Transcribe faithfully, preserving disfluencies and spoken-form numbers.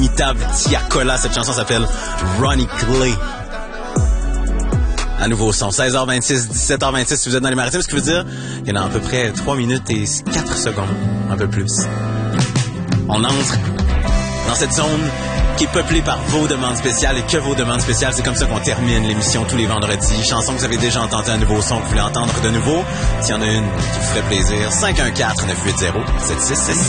l'inimitable Tiakola. Cette chanson s'appelle Ronnie Clay. Un nouveau son, seize heures vingt-six, dix-sept heures vingt-six si vous êtes dans les maritimes, ce qui veut dire qu'il y en a à peu près trois minutes et quatre secondes, un peu plus. On entre dans cette zone qui est peuplée par vos demandes spéciales et que vos demandes spéciales. C'est comme ça qu'on termine l'émission tous les vendredis. Chanson que vous avez déjà entendu, un nouveau son que vous voulez entendre de nouveau. S'il y en a une qui vous ferait plaisir, cinq un quatre, neuf huit zéro, sept six six sept.